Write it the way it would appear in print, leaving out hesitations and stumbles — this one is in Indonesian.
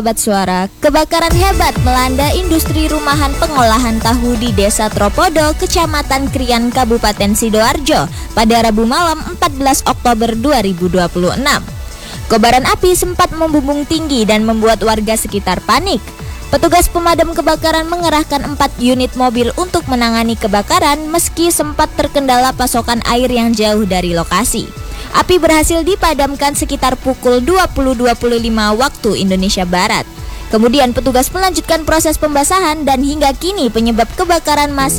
Sobat Suara, kebakaran hebat melanda industri rumahan pengolahan tahu di Desa Tropodo, Kecamatan Krian, Kabupaten Sidoarjo pada Rabu malam 14 Oktober 2026. Kobaran api sempat membumbung tinggi dan membuat warga sekitar panik. Petugas pemadam kebakaran mengerahkan 4 unit mobil untuk menangani kebakaran meski sempat terkendala pasokan air yang jauh dari lokasi. Api berhasil dipadamkan sekitar pukul 20.25 waktu Indonesia Barat. Kemudian petugas melanjutkan proses pembasahan dan hingga kini penyebab kebakaran masih